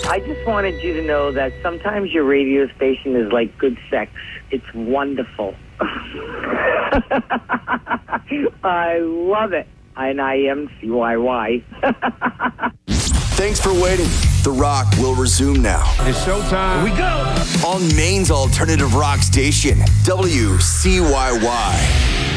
I just wanted you to know that sometimes your radio station is like good sex. It's wonderful. I love it. And I am CYY. Thanks for waiting. The Rock will resume now. It's showtime. Here we go. On Maine's alternative rock station, WCYY.